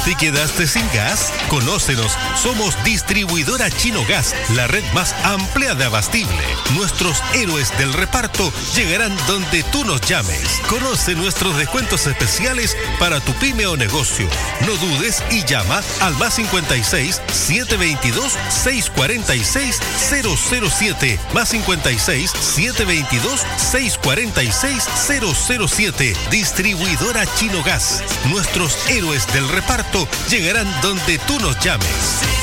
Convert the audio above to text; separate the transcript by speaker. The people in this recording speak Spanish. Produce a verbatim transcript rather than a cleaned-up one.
Speaker 1: ¿Te quedaste sin gas? Conócenos, somos distribuidora Chino Gas, la red más amplia de abastible. Nuestros héroes del reparto llegarán donde tú nos llames. Conoce nuestros descuentos especiales para tu pyme o negocio. No dudes y llama al más cincuenta y seis, setecientos veintidós, seiscientos cuarenta y seis, cero cero siete, más cincuenta y seis, setecientos veintidós, seiscientos cuarenta y seis, cero cero siete. Distribuidora Chino Gas. Nuestros héroes del reparto llegarán donde tú nos llames.